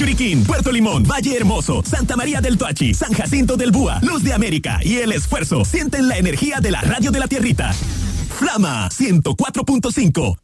Yuriquín, Puerto Limón, Valle Hermoso, Santa María del Toachi, San Jacinto del Búa, Luz de América y El Esfuerzo sienten la energía de la radio de la tierrita. Flama 104.5.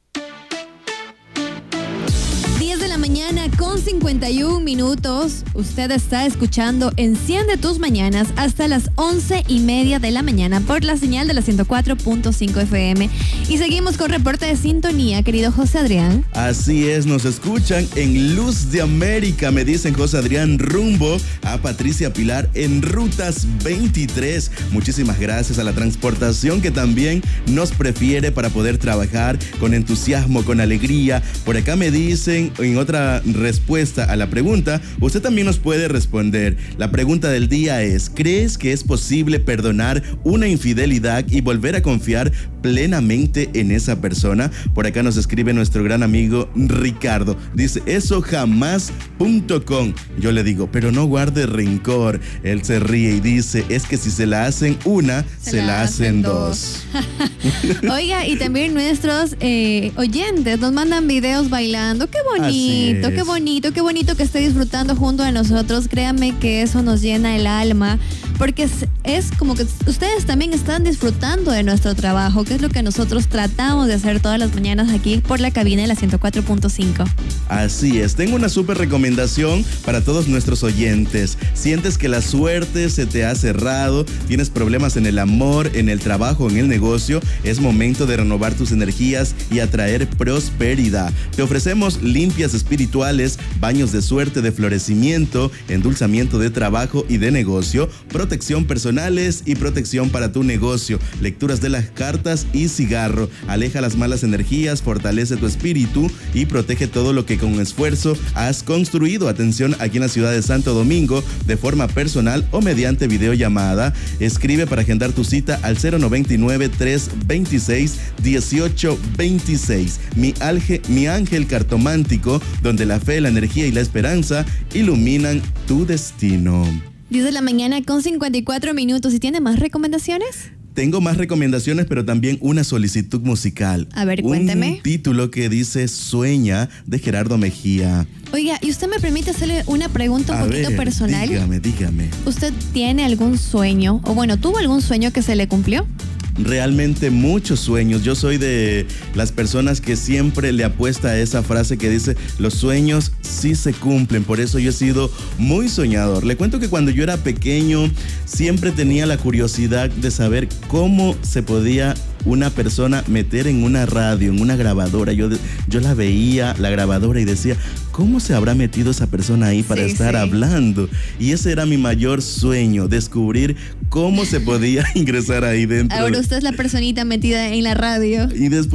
10 de la mañana con 51 minutos. Usted está escuchando Enciende tus mañanas hasta las 11:30 de la mañana por la señal de la 104.5 FM. Y seguimos con reporte de sintonía, querido José Adrián. Así es, nos escuchan en Luz de América, me dicen José Adrián, rumbo a Patricia Pilar en Rutas 23. Muchísimas gracias a la transportación que también nos prefiere para poder trabajar con entusiasmo, con alegría. Por acá me dicen, en otra respuesta a la pregunta, usted también nos puede responder. La pregunta del día es: ¿crees que es posible perdonar una infidelidad y volver a confiar plenamente en esa persona? Por acá nos escribe nuestro gran amigo Ricardo. Dice, eso jamás.com. Yo le digo, pero no guarde rencor. Él se ríe y dice, es que si se la hacen una, se la hacen dos. Oiga, y también nuestros oyentes nos mandan videos bailando. Qué bonito, qué bonito, qué bonito que esté disfrutando junto a nosotros. Créanme que eso nos llena el alma, porque es como que ustedes también están disfrutando de nuestro trabajo, que es lo que nosotros tratamos de hacer todas las mañanas aquí por la cabina de la 104.5. Así es, tengo una súper recomendación para todos nuestros oyentes. Sientes que la suerte se te ha cerrado, tienes problemas en el amor, en el trabajo, en el negocio, es momento de renovar tus energías y atraer prosperidad. Te ofrecemos limpias espirituales, baños de suerte, de florecimiento, endulzamiento de trabajo y de negocio, protección personales y protección para tu negocio, lecturas de las cartas y cigarro. Aleja las malas energías, fortalece tu espíritu y protege todo lo que con esfuerzo has construido. Atención, aquí en la ciudad de Santo Domingo, de forma personal o mediante videollamada. Escribe para agendar tu cita al 099-326-1826. Mi ángel cartomántico, donde la fe, la energía y la esperanza iluminan tu destino. 10 de la mañana con 54 minutos. ¿Y tiene más recomendaciones? Tengo más recomendaciones, pero también una solicitud musical. A ver, cuénteme. Un título que dice Sueña, de Gerardo Mejía. Oiga, ¿y usted me permite hacerle una pregunta un poquito personal? Dígame. ¿Usted tiene algún sueño, o bueno, tuvo algún sueño que se le cumplió? Realmente muchos sueños. Yo soy de las personas que siempre le apuesta a esa frase que dice, los sueños sí se cumplen. Por eso yo he sido muy soñador. Le cuento que cuando yo era pequeño siempre tenía la curiosidad de saber cómo se podía una persona meter en una radio, en una grabadora. Yo la veía, la grabadora, y decía, ¿cómo se habrá metido esa persona ahí para estar hablando? Y ese era mi mayor sueño, descubrir cómo se podía ingresar ahí dentro. Ahora usted es la personita metida en la radio. Y después